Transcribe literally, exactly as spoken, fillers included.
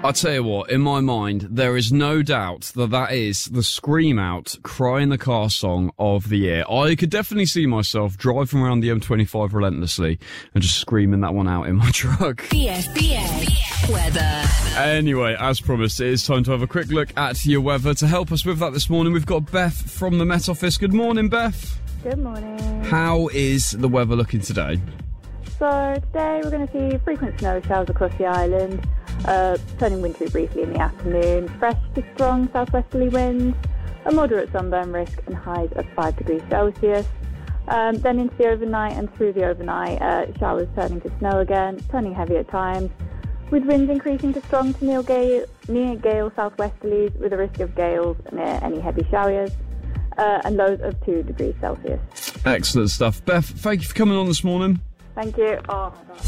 I tell you what, in my mind, there is no doubt that that is the scream out, cry in the car song of the year. I could definitely see myself driving around the M twenty-five relentlessly and just screaming that one out in my truck. B F B S weather. Anyway, as promised, it is time to have a quick look at your weather. To help us with that this morning, we've got Beth from the Met Office. Good morning, Beth. Good morning. How is the weather looking today? So today we're going to see frequent snow showers across the island, uh, turning wintry briefly in the afternoon, fresh to strong southwesterly winds, a moderate sunburn risk and highs of five degrees Celsius. Um, then into the overnight and through the overnight, uh, showers turning to snow again, turning heavy at times, with winds increasing to strong to near gale, near gale southwesterlies with a risk of gales near any heavy showers, uh, and lows of two degrees Celsius. Excellent stuff. Beth, thank you for coming on this morning. Thank you. Oh, my God.